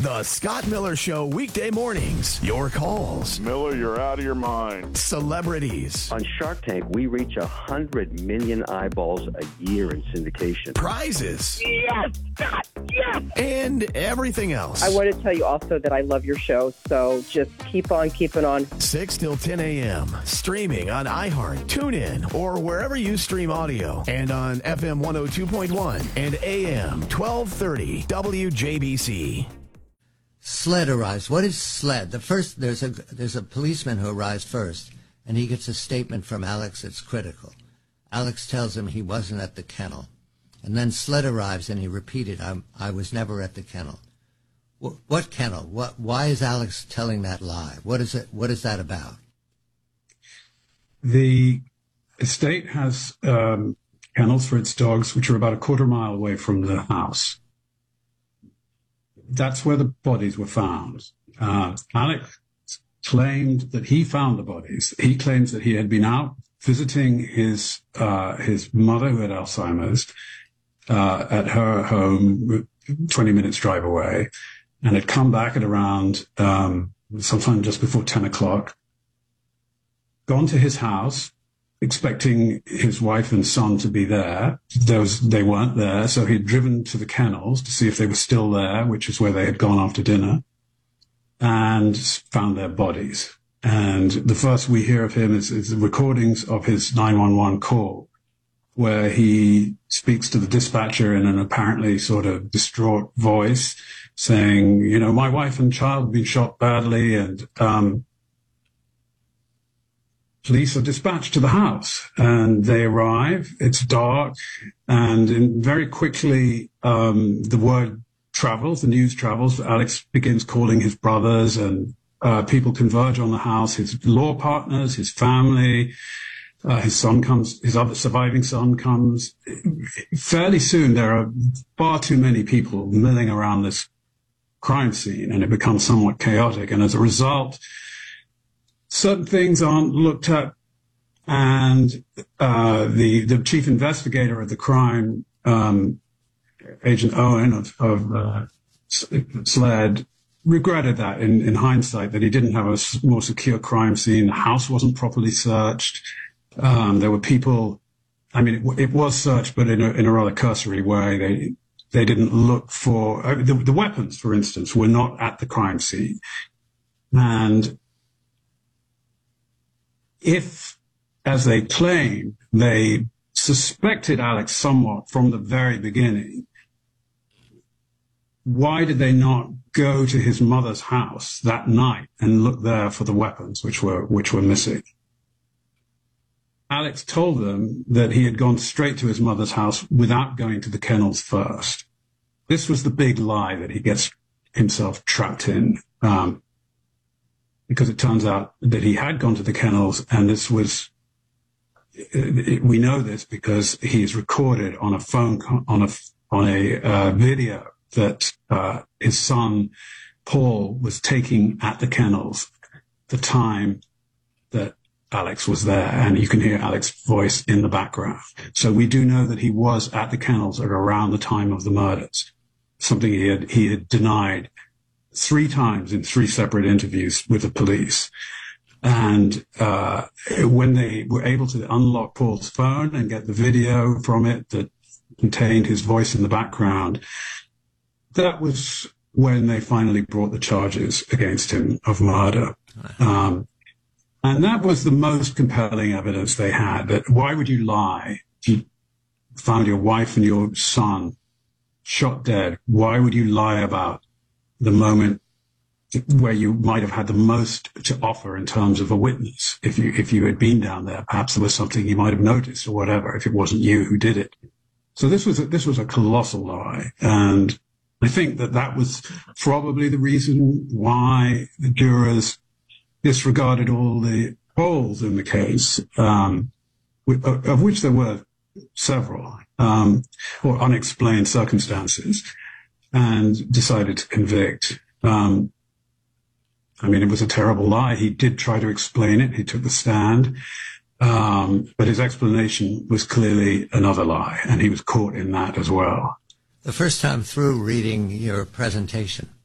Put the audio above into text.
The Scott Miller Show, weekday mornings. Your calls. Miller, you're out of your mind. Celebrities. On Shark Tank, we reach 100 million eyeballs a year in syndication. Prizes. Yes, Scott, yes! And everything else. I want to tell you also that I love your show, so just keep on keeping on. 6 till 10 a.m. Streaming on iHeart, TuneIn, or wherever you stream audio. And on FM 102.1 and AM 1230 WJBC. SLED arrives. What is SLED? There's a policeman who arrives first, and he gets a statement from Alex that's critical. Alex tells him he wasn't at the kennel. And then SLED arrives, and he repeated, I was never at the kennel. What kennel? Why is Alex telling that lie? What is it? What is that about? The estate has kennels for its dogs, which are about a quarter mile away from the house. That's where the bodies were found. Alex claimed that he found the bodies. He claims that he had been out visiting his mother, who had Alzheimer's, at her home, 20 minutes drive away, and had come back at around sometime just before 10 o'clock, gone to his house, expecting his wife and son to be there. They weren't there, so he'd driven to the kennels to see if they were still there, which is where they had gone after dinner, and found their bodies. And the first we hear of him is the recordings of his 911 call, where he speaks to the dispatcher in an apparently sort of distraught voice, saying, you know, my wife and child have been shot badly, and police are dispatched to the house, and they arrive. It's dark, and very quickly the word travels, the news travels. Alex begins calling his brothers, and people converge on the house, his law partners, his family. His son comes, his other surviving son comes. Fairly soon, there are far too many people milling around this crime scene, and it becomes somewhat chaotic. And as a result, certain things aren't looked at, and the chief investigator of the crime, Agent Owen of SLED, regretted that in hindsight, that he didn't have a more secure crime scene. The house wasn't properly searched. There were people, I mean, it was searched, but in a rather cursory way. They didn't look for, the weapons, for instance, were not at the crime scene. And if, as they claim, they suspected Alex somewhat from the very beginning, why did they not go to his mother's house that night and look there for the weapons which were missing? Alex told them that he had gone straight to his mother's house without going to the kennels first. This was the big lie that he gets himself trapped in, because it turns out that he had gone to the kennels, and this was, we know this because he is recorded on a video that his son Paul was taking at the kennels the time that Alex was there, and you can hear Alex's voice in the background. So we do know that he was at the kennels at around the time of the murders, something he had denied 3 times in 3 separate interviews with the police. And when they were able to unlock Paul's phone and get the video from it that contained his voice in the background, that was when they finally brought the charges against him of murder. And that was the most compelling evidence they had, that why would you lie? You found your wife and your son shot dead. Why would you lie about the moment where you might have had the most to offer in terms of a witness? If you had been down there, perhaps there was something you might have noticed or whatever, if it wasn't you who did it. So this was a colossal lie. And I think that was probably the reason why the jurors disregarded all the holes in the case, of which there were several, or unexplained circumstances, and decided to convict. I mean, it was a terrible lie. He did try to explain it. He took the stand. But his explanation was clearly another lie, and he was caught in that as well. The first time through reading your presentation,